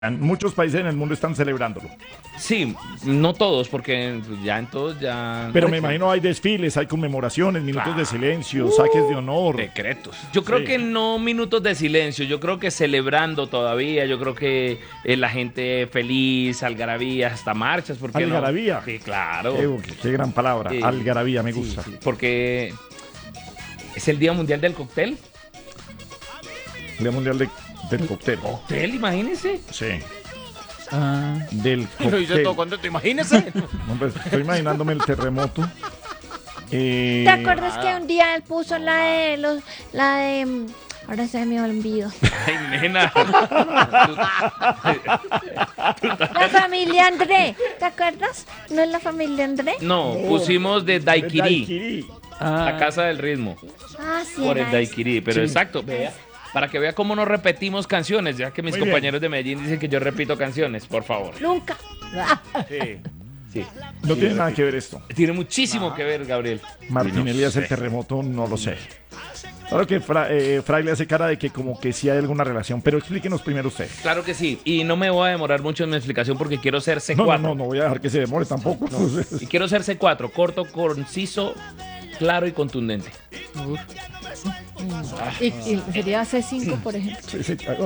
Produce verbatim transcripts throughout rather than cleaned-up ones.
Muchos países en el mundo están celebrándolo. Sí, no todos, porque ya en todos ya... Pero me imagino hay desfiles, hay conmemoraciones, minutos Claro. de silencio, uh, saques de honor. Decretos. Yo creo sí. que no minutos de silencio, yo creo que celebrando todavía, yo creo que eh, la gente feliz, algarabía, hasta marchas. ¿Por qué algarabía. No? Sí, claro. Qué, qué gran palabra, sí. Algarabía, me gusta. Sí, sí, porque es el Día Mundial del Cóctel. El Día Mundial de... Del cóctel. ¿Cóctel? Imagínese. Sí. Ah. Del cóctel. Lo hice todo contento, imagínese. No, pues, estoy imaginándome el terremoto. Eh... ¿Te acuerdas que un día él puso la de los, la de ahora se me olvidó? Ay, nena. La familia André, ¿te acuerdas? ¿No es la familia André? No, no pusimos de Daiquiri. De Daiquiri. Ah. La casa del ritmo. Ah, sí. Por el Daiquiri, pero sí. Exacto, vea. Para que vea cómo no repetimos canciones, ya que mis Muy compañeros bien. de Medellín dicen que yo repito canciones, por favor. Nunca. Sí. Sí. No sí, tiene nada que ver esto. Tiene muchísimo ah. que ver, Gabriel. Martín no Elías, sé. El terremoto, no lo sé. Claro que Fra, eh, Fray le hace cara de que como que sí hay alguna relación, pero explíquenos primero usted. Claro que sí, y no me voy a demorar mucho en mi explicación porque quiero ser C cuatro. No, no, no, no voy a dejar que se demore tampoco. No. Y quiero ser C cuatro, corto, conciso, claro y contundente. Uf. Y, y sería C cinco, por ejemplo. Sí, sí, claro.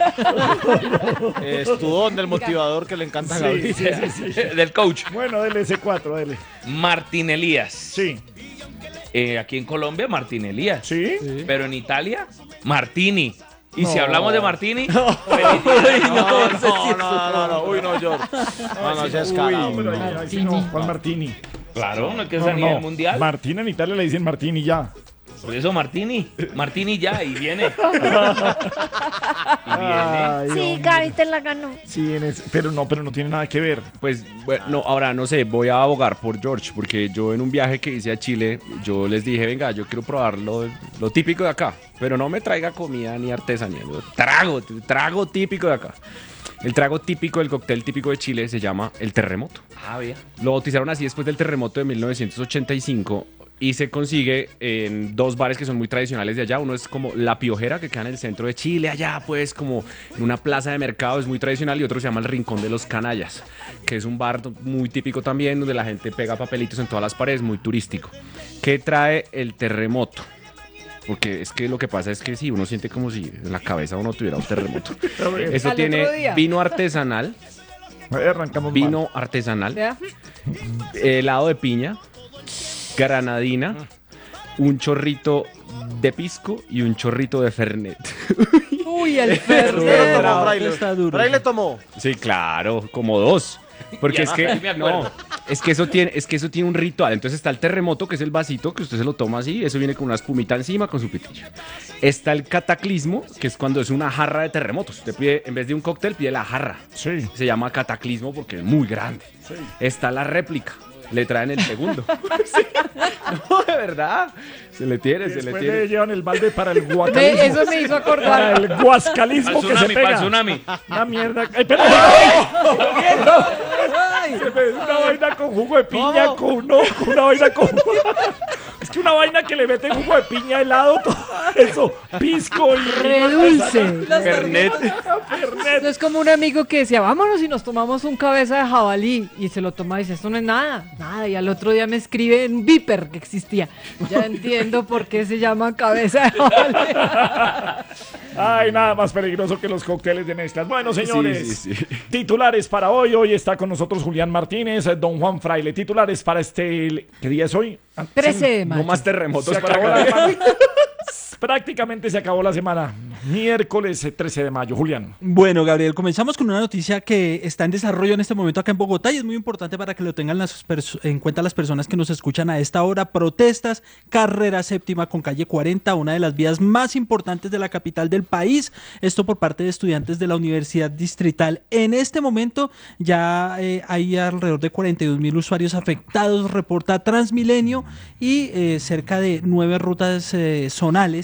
Es tu don del motivador que le encanta a sí, Gabriel. Sí, sí, sí. Del coach. Bueno, dele C cuatro, dele. Martín Elías. Sí. Eh, aquí en Colombia, Martín Elías. ¿Sí? Sí. Pero en Italia, Martini. Y no. si hablamos de Martini, no, no, no, no, no, no, no, uy, no, George. No, no, ya es cara. ¿Cuál Martini? Claro, no es que es a nivel mundial. Martín en Italia le dicen Martini ya. Por eso Martini, Martini ya, y viene. y viene. Sí, Gaby te la ganó. Sí, en ese, pero no, pero no tiene nada que ver. Pues, bueno, no, ahora no sé, voy a abogar por George, porque yo en un viaje que hice a Chile, yo les dije, venga, yo quiero probar lo, lo típico de acá, pero no me traiga comida ni artesanía, yo trago, trago típico de acá. El trago típico del cóctel típico de Chile se llama el terremoto. Ah, bien. Lo bautizaron así después del terremoto de mil novecientos ochenta y cinco y se consigue en dos bares que son muy tradicionales de allá. Uno es como La Piojera, que queda en el centro de Chile, allá pues como en una plaza de mercado, es muy tradicional, y otro se llama El Rincón de los Canallas, que es un bar muy típico también, donde la gente pega papelitos en todas las paredes, muy turístico. ¿Qué trae el terremoto? Porque es que lo que pasa es que sí, uno siente como si en la cabeza uno tuviera un terremoto. Eso tiene vino artesanal, Arrancamos vino mal. artesanal, ¿Ya? helado de piña, granadina, un chorrito de pisco y un chorrito de fernet. Uy, el fernet. Está duro. ¿Fraile tomó? Sí, claro, como dos. Porque es que no, es que eso tiene, es que eso tiene un ritual. Entonces está el terremoto, que es el vasito que usted se lo toma así, eso viene con una espumita encima con su pitillo. Está el cataclismo, que es cuando es una jarra de terremotos. Usted pide, en vez de un cóctel, pide la jarra. Sí. Se llama cataclismo porque es muy grande. Sí. Está la réplica. Le traen el segundo. Sí. No, de verdad. Se le tiene, se le tiene. Le llevan el balde para el guacalismo. Eso me hizo acordar. Para el guascalismo que tsunami, se pega. Para el tsunami. Una mierda. ¡Ay, perdón! Se me dio una vaina con jugo de piña, ¿Cómo? con no, con una vaina con es que una vaina que le mete jugo de piña helado, todo eso, pisco y redulce. Fernet. Fernet. Es como un amigo que decía, vámonos y nos tomamos un cabeza de jabalí, y se lo toma y dice, esto no es nada, nada, y al otro día me escribe en Viper que existía. Ya entiendo por qué se llama cabeza de jabalí. Ay, nada más peligroso que los cócteles de mezclas. Bueno, señores, sí, sí, sí. Titulares para hoy. Hoy está con nosotros Julián Martínez, don Juan Fraile. Titulares para este... ¿Qué día es hoy? trece de mayo. No más terremotos se para acabó acá. la semana. Prácticamente se acabó la semana. Miércoles trece de mayo. Julián. Bueno, Gabriel, comenzamos con una noticia que está en desarrollo en este momento acá en Bogotá y es muy importante para que lo tengan las perso- en cuenta las personas que nos escuchan a esta hora. Protestas, carrera séptima con calle cuarenta, una de las vías más importantes de la capital del país. Esto por parte de estudiantes de la Universidad Distrital. En este momento ya eh, hay alrededor de cuarenta y dos mil usuarios afectados, reporta Transmilenio, y eh, cerca de nueve rutas eh, zonales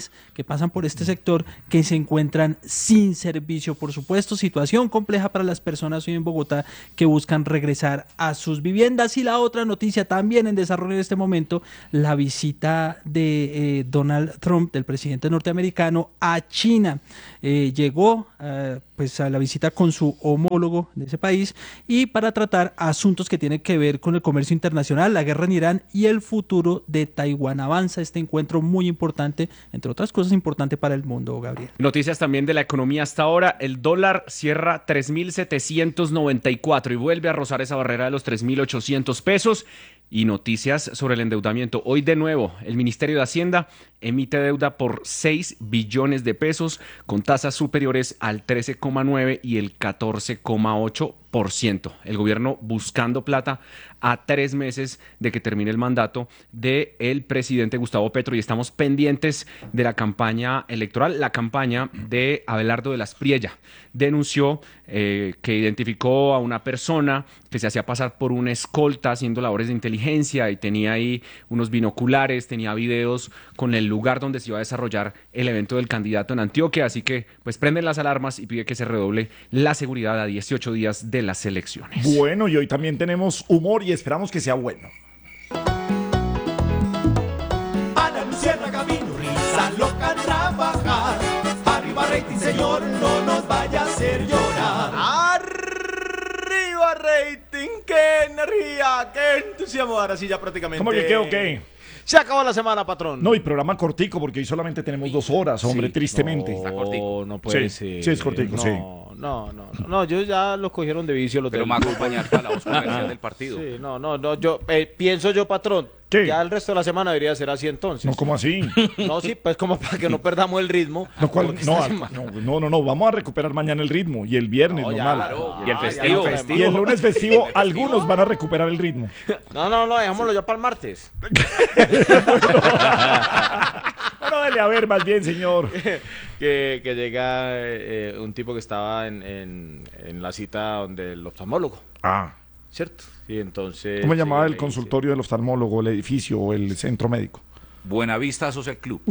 buses que pasan por este sector que se encuentran sin servicio. Por supuesto, situación compleja para las personas hoy en Bogotá que buscan regresar a sus viviendas. Y la otra noticia también en desarrollo en este momento, la visita de eh, Donald Trump, del presidente norteamericano, a China. Eh, llegó eh, pues a la visita con su homólogo de ese país y para tratar asuntos que tienen que ver con el comercio internacional, la guerra en Irán y el futuro de Taiwán. Avanza este encuentro muy importante, entre otras cosas importante para el mundo, Gabriel. Noticias también de la economía hasta ahora. El dólar cierra tres mil setecientos noventa y cuatro y vuelve a rozar esa barrera de los tres mil ochocientos pesos. Y noticias sobre el endeudamiento. Hoy de nuevo, el Ministerio de Hacienda emite deuda por seis billones de pesos con tasas superiores al trece coma nueve y el catorce coma ocho por ciento. El gobierno buscando plata a tres meses de que termine el mandato del presidente Gustavo Petro y estamos pendientes de la campaña electoral. La campaña de Abelardo de la Espriella denunció eh, que identificó a una persona que se hacía pasar por una escolta haciendo labores de inteligencia y tenía ahí unos binoculares, tenía videos con el lugar donde se iba a desarrollar el evento del candidato en Antioquia, así que pues prenden las alarmas y pide que se redoble la seguridad a dieciocho días de las elecciones. Bueno, y hoy también tenemos humor y esperamos que sea bueno. Ana Luciérnaga vino, risa loca trabajar. Arriba rating, señor, no nos vaya a hacer llorar. Arriba rating, qué energía, qué entusiasmo. Ahora sí ya prácticamente. ¿Cómo que qué o qué? Se acabó la semana, patrón. No, y programa cortico porque hoy solamente tenemos dos horas, hombre, Sí, tristemente. No, no puede Sí, ser. sí, es cortico, no, sí. No, no, no, no, yo ya los cogieron de vicio los Pero del me grupo. acompañar para la voz comercial del partido. Sí, no, no, no, yo eh, pienso yo, patrón. ¿Qué? Ya el resto de la semana debería ser así entonces. No, ¿cómo así? No, sí, pues como para que no perdamos el ritmo. No, ¿cuál? Porque no, esta al- semana- no, no, no, no, vamos a recuperar mañana el ritmo y el viernes No, ya, normal. claro, Y el ya, festivo. ya, Festivo. Y el lunes festivo, algunos van a recuperar el ritmo. No, no, no, dejémoslo ya para el martes. Bueno, dale a ver más bien, señor. que, que llega eh, un tipo que estaba en, en, en la cita donde el oftalmólogo, Ah, ¿cierto? Y entonces... ¿cómo se llamaba llega y el le consultorio del oftalmólogo, el edificio o el centro médico? Buenavista Social Club.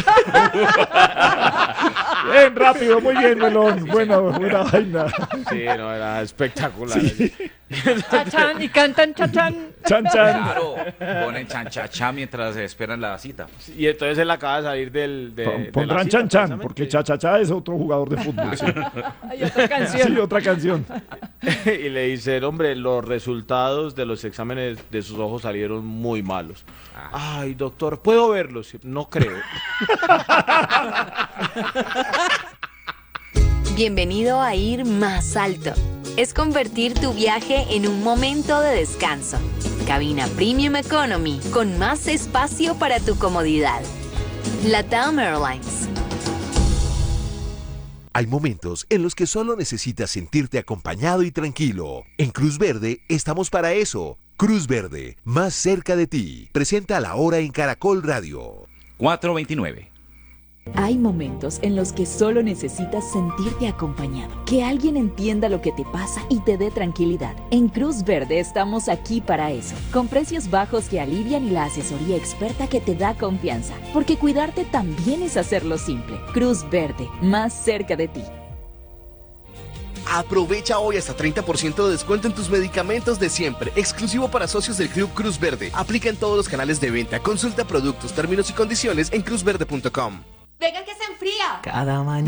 Bien, rápido, muy bien, Melón. Buena, buena vaina. dice- Sí, no, era espectacular. Chachán, y cantan chachán. Chan, chan. Claro, ponen chanchachá mientras esperan la cita. Y entonces él acaba de salir del... De, Pon- de la Pondrán cita, chan, chan, precisamente. porque cha-cha-cha es otro jugador de fútbol. Sí, Hay otra canción. sí, otra canción. Y le dice, hombre, los resultados de los exámenes de sus ojos salieron muy malos. Ay, doctor, ¿puedo verlos? No creo. Bienvenido a Ir Más Alto. Es convertir tu viaje en un momento de descanso. Cabina Premium Economy con más espacio para tu comodidad. LATAM Airlines. Hay momentos en los que solo necesitas sentirte acompañado y tranquilo. En Cruz Verde estamos para eso. Cruz Verde, más cerca de ti. Presenta La Hora en Caracol Radio. cuatro veintinueve. Hay momentos en los que solo necesitas sentirte acompañado, que alguien entienda lo que te pasa y te dé tranquilidad. En Cruz Verde estamos aquí para eso, con precios bajos que alivian y la asesoría experta que te da confianza, porque cuidarte también es hacerlo simple. Cruz Verde, más cerca de ti. Aprovecha hoy hasta treinta por ciento de descuento en tus medicamentos de siempre, exclusivo para socios del Club Cruz Verde. Aplica en todos los canales de venta. Consulta productos, términos y condiciones en cruz verde punto com. Venga que se enfría. Cada mañana.